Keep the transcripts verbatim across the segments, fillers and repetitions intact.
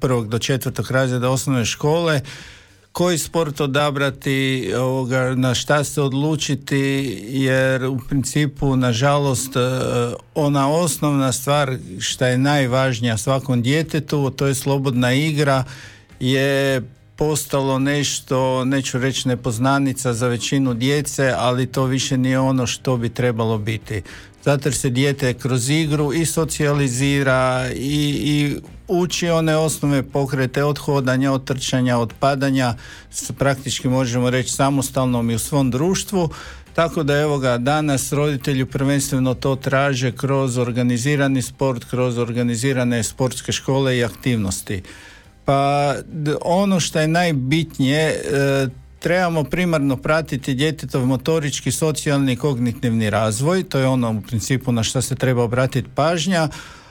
prvog do četvrtog razreda osnovne škole, koji sport odabrati, ovoga, na šta se odlučiti, jer u principu, nažalost, ona osnovna stvar šta je najvažnija svakom djetetu, to je slobodna igra, je postalo nešto, neću reći nepoznanica za većinu djece, ali to više nije ono što bi trebalo biti. Zato jer se dijete kroz igru i socijalizira i, i uči one osnove pokrete od hodanja, od trčanja, od padanja, praktički možemo reći samostalnom i u svom društvu. Tako da evo ga, danas roditelji prvenstveno to traže kroz organizirani sport, kroz organizirane sportske škole i aktivnosti. Pa ono što je najbitnije, e, trebamo primarno pratiti djetetov motorički, socijalni i kognitivni razvoj, to je ono u principu na što se treba obratiti pažnja,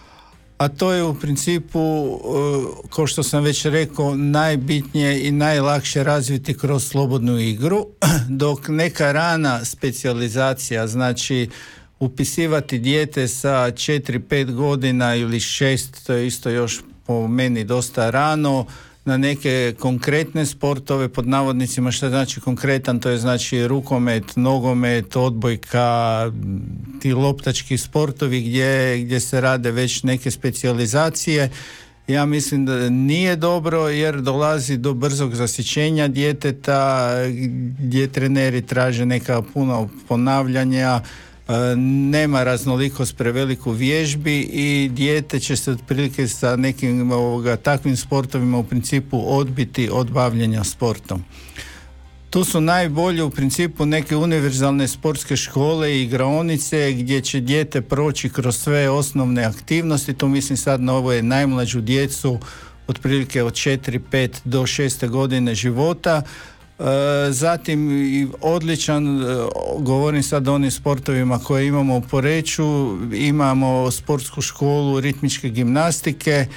a to je u principu, e, kao što sam već rekao, najbitnije i najlakše razviti kroz slobodnu igru, dok neka rana specijalizacija, znači upisivati dijete sa četiri pet godina ili šest, to je isto još po meni dosta rano, na neke konkretne sportove, pod navodnicima. Što znači konkretan, to je znači rukomet, nogomet, odbojka, ti loptački sportovi gdje, gdje se rade već neke specijalizacije. Ja mislim da nije dobro, jer dolazi do brzog zasićenja djeteta, gdje treneri traže neka puno ponavljanja, nema raznolikost preveliku vježbi i dijete će se otprilike sa nekim ovoga, takvim sportovima u principu odbiti od bavljenja sportom. Tu su najbolje u principu neke univerzalne sportske škole i igraonice gdje će dijete proći kroz sve osnovne aktivnosti. Tu mislim sad na ovo je najmlađu djecu, otprilike od četiri pet do šest godine života. Zatim odličan, govorim sad o onim sportovima koje imamo u Poreču, imamo sportsku školu ritmičke gimnastike,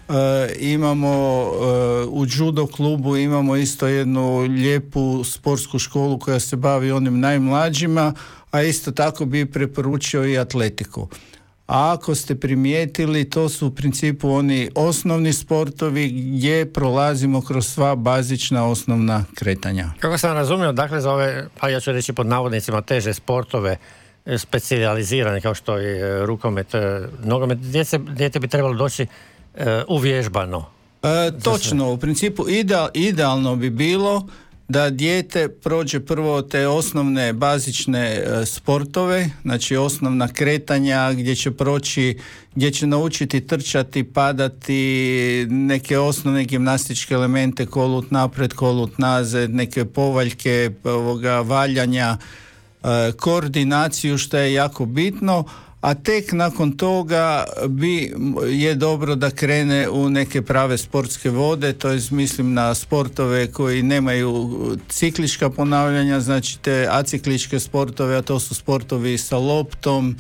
imamo u judo klubu, imamo isto jednu lijepu sportsku školu koja se bavi onim najmlađima, a isto tako bi preporučio i atletiku. A ako ste primijetili, to su u principu oni osnovni sportovi gdje prolazimo kroz sva bazična osnovna kretanja. Kako sam razumio, dakle za ove, pa ja ću reći pod navodnicima, teže sportove, specijalizirane kao što je rukomet, nogomet, djece, djete bi trebalo doći e, uvježbano. E, točno, u principu ideal, idealno bi bilo da dijete prođe prvo te osnovne bazične e, sportove, znači osnovna kretanja gdje će proći, gdje će naučiti trčati, padati, neke osnovne gimnastičke elemente, kolut napred, kolut nazad, neke povaljke, ovoga, valjanja, e, koordinaciju, što je jako bitno, a tek nakon toga bi je dobro da krene u neke prave sportske vode, to je mislim na sportove koji nemaju ciklička ponavljanja, znači te acikličke sportove, a to su sportovi sa loptom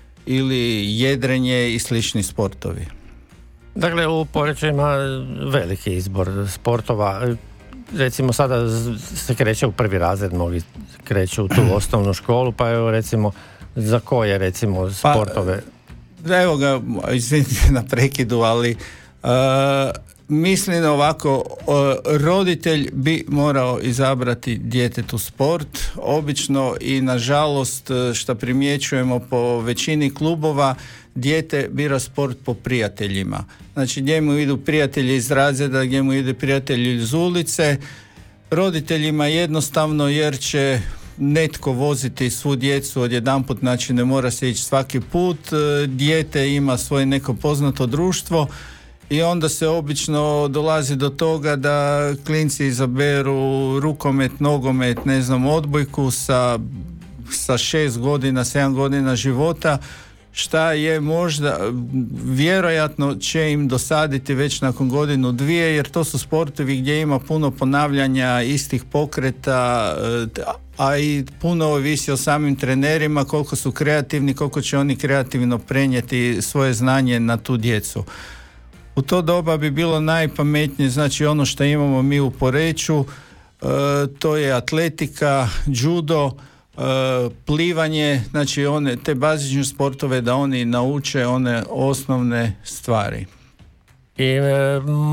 ili jedrenje i slični sportovi. Dakle, u Poreču ima veliki izbor sportova. Recimo sada se kreće u prvi razred, mnogi kreću u tu osnovnu školu, pa evo recimo za koje recimo sportove? Pa, evo ga, izvinite na prekidu, ali uh, mislim ovako, uh, roditelj bi morao izabrati djetetu sport, obično i nažalost što primjećujemo po većini klubova, dijete bira sport po prijateljima. Znači gdje mu idu prijatelji iz razreda, gdje mu ide prijatelji iz ulice, roditeljima jednostavno jer će netko voziti svu djecu odjedanput, znači ne mora se ići svaki put, dijete ima svoje neko poznato društvo i onda se obično dolazi do toga da klinci izaberu rukomet, nogomet, ne znam, odbojku sa, sa šest godina, sedam godina života, šta je možda, vjerojatno će im dosaditi već nakon godinu dvije, jer to su sportovi gdje ima puno ponavljanja istih pokreta, a i puno ovisi o samim trenerima, koliko su kreativni, koliko će oni kreativno prenijeti svoje znanje na tu djecu. U to doba bi bilo najpametnije, znači ono što imamo mi u Poreču, to je atletika, judo, plivanje, znači one te bazične sportove da oni nauče one osnovne stvari. I